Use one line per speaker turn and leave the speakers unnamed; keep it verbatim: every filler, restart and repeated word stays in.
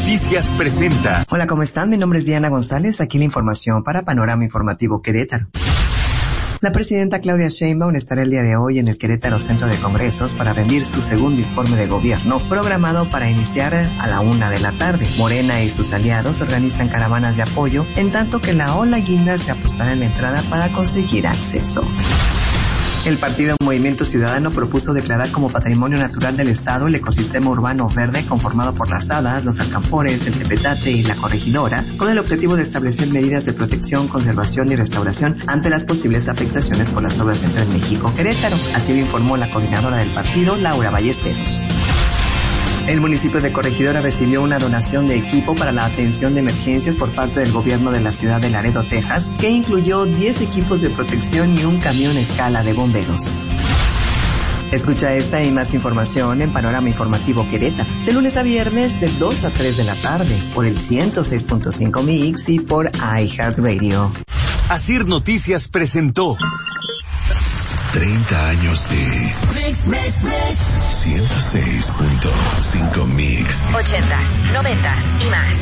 Noticias presenta.
Hola, ¿cómo están? Mi nombre es Diana González, aquí la información para Panorama Informativo Querétaro. La presidenta Claudia Sheinbaum estará el día de hoy en el Querétaro Centro de Congresos para rendir su segundo informe de gobierno, programado para iniciar a la una de la tarde. Morena y sus aliados organizan caravanas de apoyo, en tanto que la Ola Guinda se apostará en la entrada para conseguir acceso. El partido Movimiento Ciudadano propuso declarar como patrimonio natural del Estado el ecosistema urbano verde conformado por las Hadas, los Alcampores, el Tepetate y la Corregidora, con el objetivo de establecer medidas de protección, conservación y restauración ante las posibles afectaciones por las obras en Tren México Querétaro. Así lo informó la coordinadora del partido, Laura Ballesteros. El municipio de Corregidora recibió una donación de equipo para la atención de emergencias por parte del gobierno de la ciudad de Laredo, Texas, que incluyó diez equipos de protección y un camión escala de bomberos. Escucha esta y más información en Panorama Informativo Querétaro, de lunes a viernes de dos a tres de la tarde, por el ciento seis punto cinco Mix y por iHeartRadio.
Asir Noticias presentó
treinta años de Mix, Mix, Mix. ciento seis punto cinco Mix.
ochentas, noventas y más.